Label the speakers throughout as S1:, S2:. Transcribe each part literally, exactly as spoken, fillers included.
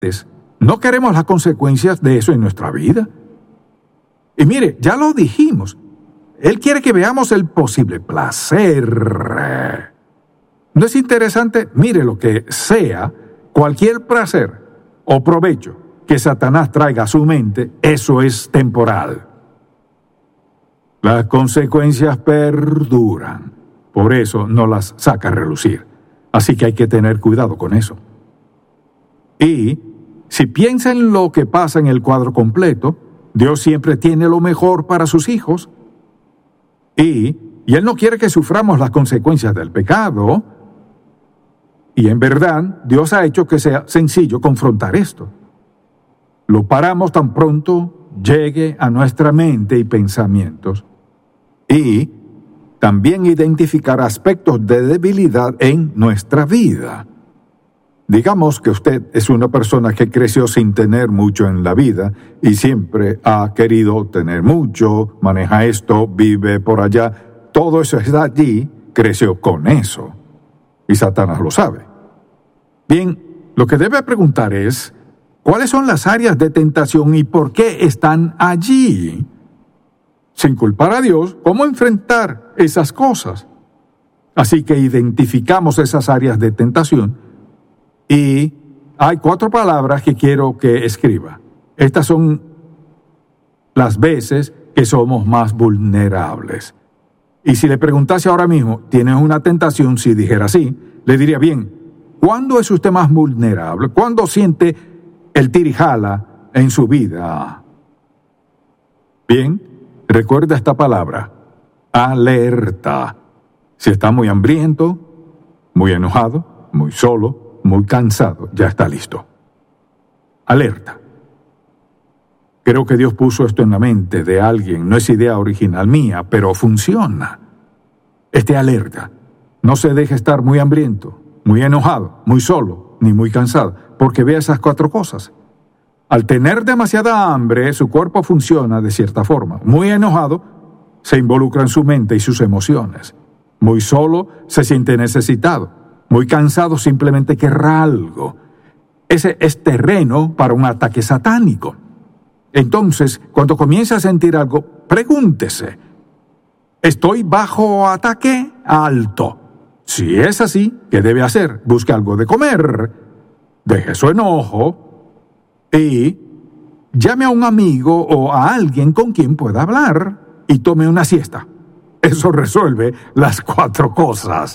S1: No queremos las consecuencias de eso en nuestra vida. Y mire, ya lo dijimos. Él quiere que veamos el posible placer. ¿No es interesante? Mire, lo que sea, cualquier placer o provecho que Satanás traiga a su mente, eso es temporal. Las consecuencias perduran. Por eso no las saca a relucir. Así que hay que tener cuidado con eso. Y si piensa en lo que pasa en el cuadro completo, Dios siempre tiene lo mejor para sus hijos. Y, y Él no quiere que suframos las consecuencias del pecado. Y en verdad, Dios ha hecho que sea sencillo confrontar esto. Lo paramos tan pronto llegue a nuestra mente y pensamientos. Y también identificar aspectos de debilidad en nuestra vida. Digamos que usted es una persona que creció sin tener mucho en la vida y siempre ha querido tener mucho, maneja esto, vive por allá. Todo eso está allí, creció con eso. Y Satanás lo sabe. Bien, lo que debe preguntar es, ¿cuáles son las áreas de tentación y por qué están allí? Sin culpar a Dios, ¿cómo enfrentar esas cosas? Así que identificamos esas áreas de tentación y hay cuatro palabras que quiero que escriba. Estas son las veces que somos más vulnerables. Y si le preguntase ahora mismo, ¿tienes una tentación? Si dijera sí, le diría, bien, ¿cuándo es usted más vulnerable? ¿Cuándo siente el tirijala en su vida? Bien, recuerda esta palabra, alerta. Si está muy hambriento, muy enojado, muy solo, muy cansado, ya está listo. Alerta. Creo que Dios puso esto en la mente de alguien, no es idea original mía, pero funciona. Esté alerta. No se deje estar muy hambriento, muy enojado, muy solo, ni muy cansado, porque vea esas cuatro cosas. Al tener demasiada hambre, su cuerpo funciona de cierta forma. Muy enojado, se involucra en su mente y sus emociones. Muy solo, se siente necesitado. Muy cansado, simplemente querrá algo. Ese es terreno para un ataque satánico. Entonces, cuando comience a sentir algo, pregúntese, ¿estoy bajo ataque? Alto. Si es así, ¿qué debe hacer? Busque algo de comer. Deje su enojo. Y llame a un amigo o a alguien con quien pueda hablar y tome una siesta. Eso resuelve las cuatro cosas.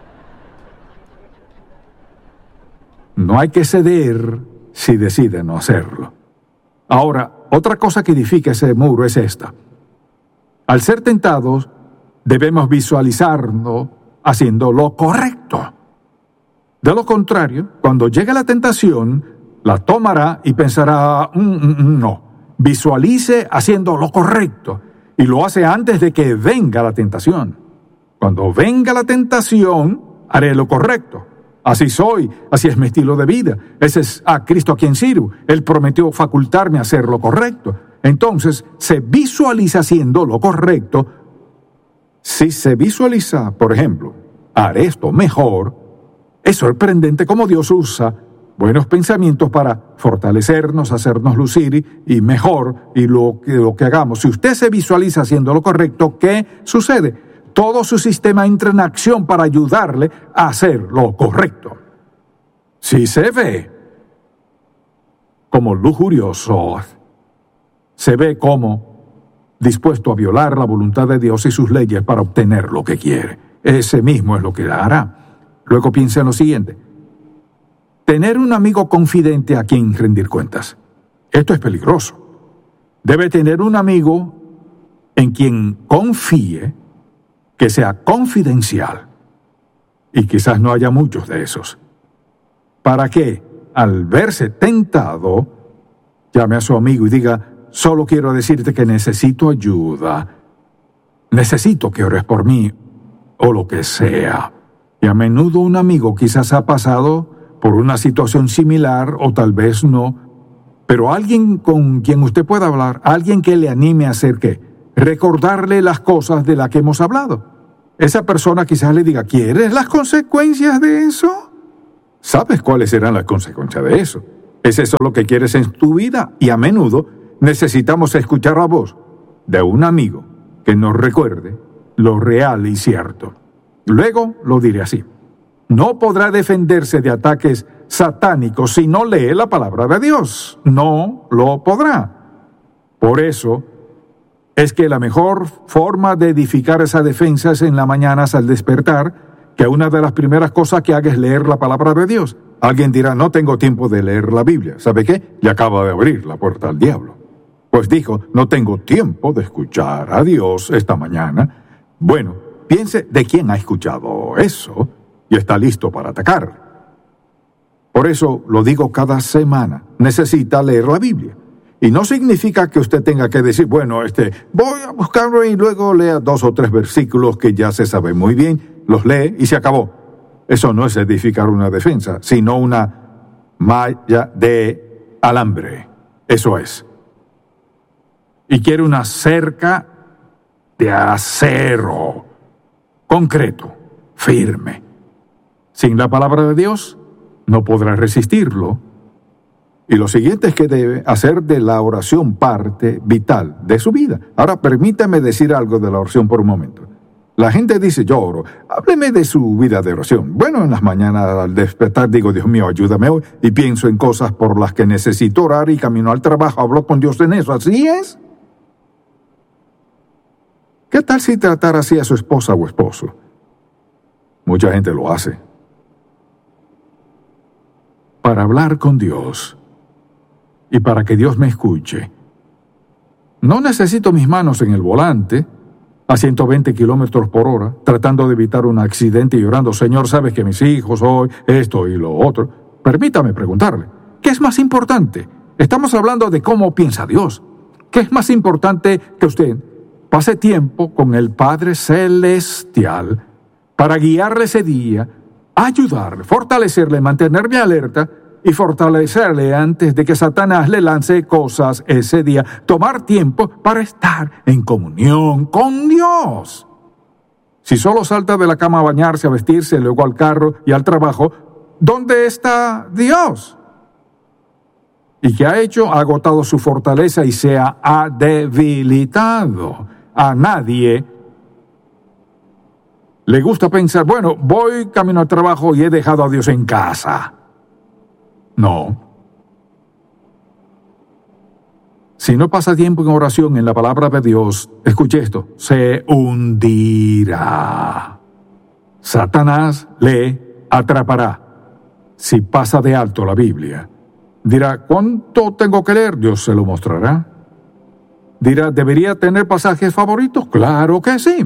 S1: No hay que ceder si decide no hacerlo. Ahora, otra cosa que edifica ese muro es esta. Al ser tentados, debemos visualizarnos haciendo lo correcto. De lo contrario, cuando llegue la tentación, la tomará y pensará, mm, mm, no, visualice haciendo lo correcto y lo hace antes de que venga la tentación. Cuando venga la tentación, haré lo correcto. Así soy, así es mi estilo de vida. Ese es a Cristo a quien sirvo. Él prometió facultarme a hacer lo correcto. Entonces, se visualiza haciendo lo correcto. Si se visualiza, por ejemplo, haré esto mejor, es sorprendente cómo Dios usa buenos pensamientos para fortalecernos, hacernos lucir y mejor y lo que, lo que hagamos. Si usted se visualiza haciendo lo correcto, ¿qué sucede? Todo su sistema entra en acción para ayudarle a hacer lo correcto. Si se ve como lujurioso, se ve como dispuesto a violar la voluntad de Dios y sus leyes para obtener lo que quiere. Ese mismo es lo que hará. Luego piensa en lo siguiente. Tener un amigo confidente a quien rendir cuentas. Esto es peligroso. Debe tener un amigo en quien confíe, que sea confidencial. Y quizás no haya muchos de esos. Para que, al verse tentado, llame a su amigo y diga, solo quiero decirte que necesito ayuda. Necesito que ores por mí, o lo que sea. Y a menudo un amigo quizás ha pasado por una situación similar o tal vez no, pero alguien con quien usted pueda hablar, alguien que le anime a hacer qué, recordarle las cosas de las que hemos hablado. Esa persona quizás le diga, ¿quieres las consecuencias de eso? ¿Sabes cuáles serán las consecuencias de eso? ¿Es eso lo que quieres en tu vida? Y a menudo necesitamos escuchar la voz de un amigo que nos recuerde lo real y cierto. Luego lo diré así: no podrá defenderse de ataques satánicos si no lee la palabra de Dios. No lo podrá. Por eso es que la mejor forma de edificar esa defensa es en la mañana al despertar, que una de las primeras cosas que haga es leer la palabra de Dios. Alguien dirá: no tengo tiempo de leer la Biblia. ¿Sabe qué? Le acaba de abrir la puerta al diablo. Pues dijo: no tengo tiempo de escuchar a Dios esta mañana. Bueno, piense de quién ha escuchado eso y está listo para atacar. Por eso lo digo cada semana: necesita leer la Biblia. Y no significa que usted tenga que decir: bueno, este, voy a buscarlo y luego lea dos o tres versículos que ya se sabe muy bien, los lee y se acabó. Eso no es edificar una defensa, sino una malla de alambre. Eso es. Y quiere una cerca de acero, concreto, firme. Sin la palabra de Dios, no podrá resistirlo. Y lo siguiente es que debe hacer de la oración parte vital de su vida. Ahora, permítame decir algo de la oración por un momento. La gente dice: yo oro. Hábleme de su vida de oración. Bueno, en las mañanas al despertar digo: Dios mío, ayúdame hoy. Y pienso en cosas por las que necesito orar y camino al trabajo. Hablo con Dios en eso. ¿Así es? ¿Qué tal si tratara así a su esposa o esposo? Mucha gente lo hace. Para hablar con Dios y para que Dios me escuche, no necesito mis manos en el volante a ciento veinte kilómetros por hora, tratando de evitar un accidente y llorando: Señor, sabes que mis hijos hoy, esto y lo otro. Permítame preguntarle, ¿qué es más importante? Estamos hablando de cómo piensa Dios. ¿Qué es más importante que usted pase tiempo con el Padre Celestial para guiarle ese día, ayudarle, fortalecerle, mantenerle alerta y fortalecerle antes de que Satanás le lance cosas ese día? Tomar tiempo para estar en comunión con Dios. Si solo salta de la cama a bañarse, a vestirse, luego al carro y al trabajo, ¿dónde está Dios? ¿Y qué ha hecho? Ha agotado su fortaleza y se ha debilitado. A nadie le gusta pensar: bueno, voy camino al trabajo y he dejado a Dios en casa. No. Si no pasa tiempo en oración en la palabra de Dios, escuche esto: se hundirá. Satanás le atrapará si pasa de alto la Biblia. Dirá: ¿cuánto tengo que leer? Dios se lo mostrará. Dirá: ¿debería tener pasajes favoritos? Claro que sí.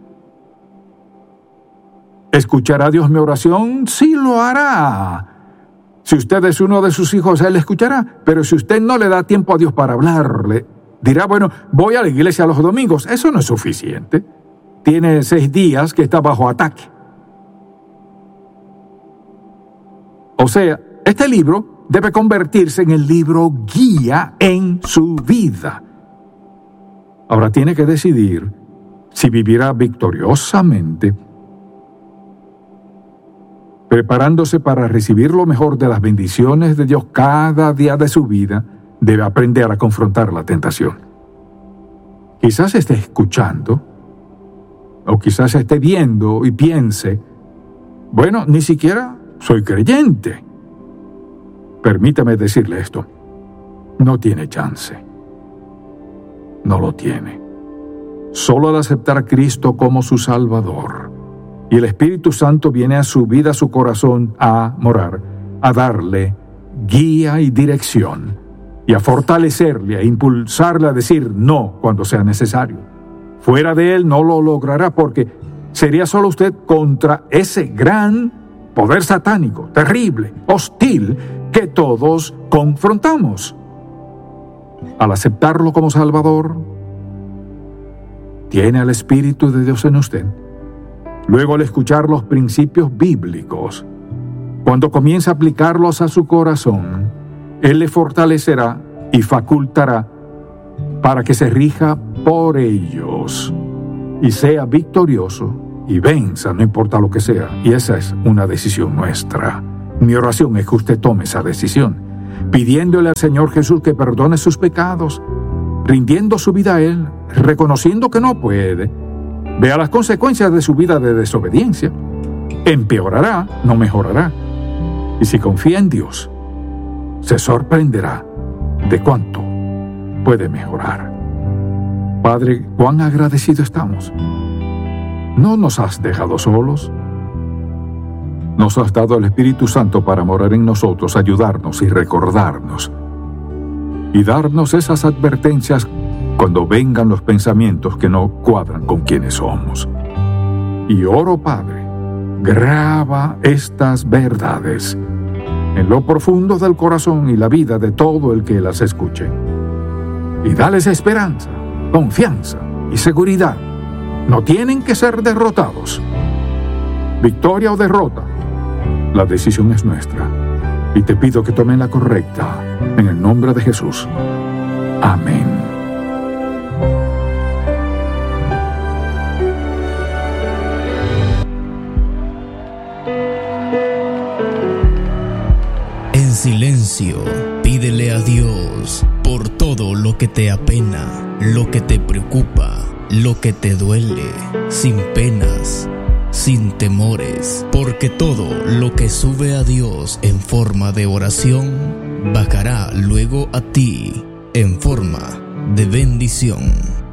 S1: ¿Escuchará Dios mi oración? Sí lo hará. Si usted es uno de sus hijos, Él escuchará. Pero si usted no le da tiempo a Dios para hablarle, dirá: bueno, voy a la iglesia los domingos. Eso no es suficiente. Tiene seis días que está bajo ataque. O sea, este libro debe convertirse en el libro guía en su vida. Ahora tiene que decidir si vivirá victoriosamente, preparándose para recibir lo mejor de las bendiciones de Dios cada día de su vida. Debe aprender a confrontar la tentación. Quizás esté escuchando, o quizás esté viendo y piense: bueno, ni siquiera soy creyente. Permítame decirle esto: no tiene chance. No lo tiene. Solo al aceptar a Cristo como su Salvador, y el Espíritu Santo viene a su vida, a su corazón, a morar, a darle guía y dirección, y a fortalecerle, a impulsarle a decir no cuando sea necesario. Fuera de Él no lo logrará, porque sería solo usted contra ese gran poder satánico, terrible, hostil, que todos confrontamos. Al aceptarlo como Salvador, tiene al Espíritu de Dios en usted. Luego, al escuchar los principios bíblicos, cuando comience a aplicarlos a su corazón, Él le fortalecerá y facultará para que se rija por ellos y sea victorioso y venza, no importa lo que sea. Y esa es una decisión nuestra. Mi oración es que usted tome esa decisión. pidiéndole al Señor Jesús que perdone sus pecados, rindiendo su vida a Él, reconociendo que no puede, vea las consecuencias de su vida de desobediencia, empeorará, no mejorará. Y si confía en Dios, se sorprenderá de cuánto puede mejorar. Padre, cuán agradecidos estamos. No nos has dejado solos. Nos has dado el Espíritu Santo para morar en nosotros, ayudarnos y recordarnos. Y darnos esas advertencias cuando vengan los pensamientos que no cuadran con quienes somos. Y oro, Padre, graba estas verdades en lo profundo del corazón y la vida de todo el que las escuche. Y dales esperanza, confianza y seguridad. No tienen que ser derrotados. Victoria o derrota, la decisión es nuestra. Y te pido que tomen la correcta, en el nombre de Jesús. Amén.
S2: En silencio, pídele a Dios por todo lo que te apena, lo que te preocupa, lo que te duele, sin penas, sin temores, porque todo lo que sube a Dios en forma de oración, bajará luego a ti en forma de bendición.